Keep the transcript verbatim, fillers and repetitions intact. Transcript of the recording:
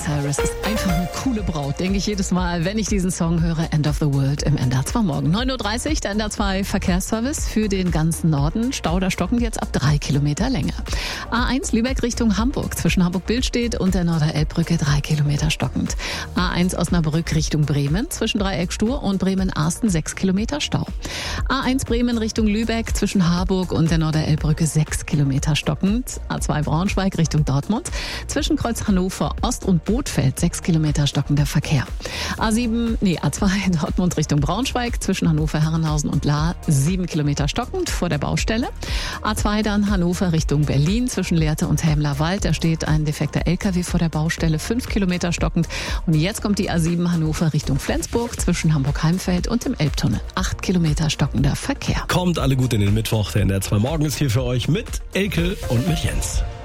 Cyrus ist einfach eine coole Braut, denke ich jedes Mal, wenn ich diesen Song höre. End of the World im N D R zwei Morgen. neun Uhr dreißig, der N D R zwei Verkehrsservice für den ganzen Norden. Stau oder stockend jetzt ab drei Kilometer Länge. A eins Lübeck Richtung Hamburg. Zwischen Hamburg-Billstedt und der Norderelbbrücke drei Kilometer stockend. A eins Osnabrück Richtung Bremen. Zwischen Dreieck-Stur und Bremen-Arsten sechs Kilometer Stau. A eins Bremen Richtung Lübeck. Zwischen Harburg und der Norderelbbrücke sechs Kilometer stockend. A zwei Braunschweig Richtung Dortmund. Zwischen Kreuz Hannover Ost und Bothfeld sechs Kilometer stockender Verkehr. A sieben, nee, A zwei Dortmund Richtung Braunschweig. Zwischen Hannover Herrenhausen und Lahr sieben Kilometer stockend vor der Baustelle. A zwei dann Hannover Richtung Berlin. Zwischen Lehrte und Helmlerwald. Da steht ein defekter L K W vor der Baustelle, fünf Kilometer stockend. Und jetzt kommt die A sieben Hannover Richtung Flensburg. Zwischen Hamburg-Heimfeld und dem Elbtunnel. acht Kilometer stockender Verkehr. Kommt alle gut in den Mittwoch. Der N D R zwei Morgen ist hier für euch mit Elke und mit Jens.